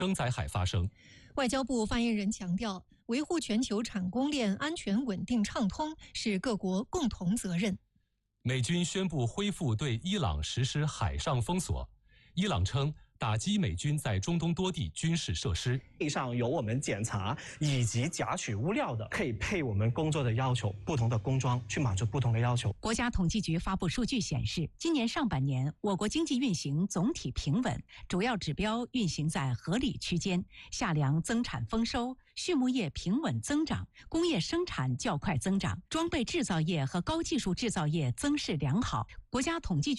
仍在海发生。 外交部发言人强调，维护全球产供链安全稳定畅通是各国共同责任。 美军宣布恢复对伊朗实施海上封锁，伊朗称打击美军在中东多地军事设施。 地上有我们检查以及夹取物料的，可以配我们工作的要求，不同的工装去满足不同的要求。 国家统计局发布数据显示，今年上半年我国经济运行总体平稳，主要指标运行在合理区间，夏粮增产丰收，畜牧业平稳增长，工业生产较快增长，装备制造业和高技术制造业增势良好。国家统计局